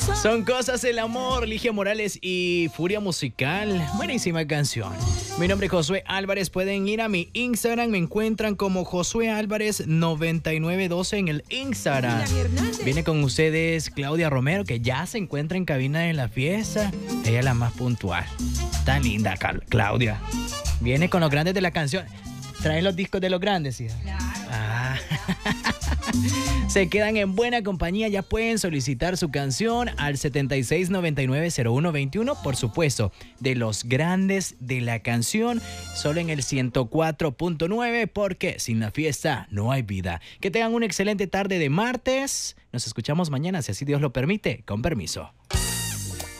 Son cosas del amor, Ligia Morales y Furia Musical. Buenísima canción. Mi nombre es Josué Álvarez. Pueden ir a mi Instagram. Me encuentran como Josué Álvarez 9912 en el Instagram. Viene con ustedes Claudia Romero, que ya se encuentra en cabina de la fiesta. Ella es la más puntual. Tan linda, Claudia. Viene con los grandes de la canción. ¿Traes los discos de los grandes, hija? Claro. Ah. Se quedan en buena compañía. Ya pueden solicitar su canción al 76990121. Por supuesto, de los grandes de la canción, solo en el 104.9, porque sin la fiesta no hay vida. Que tengan una excelente tarde de martes. Nos escuchamos mañana, si así Dios lo permite. Con permiso.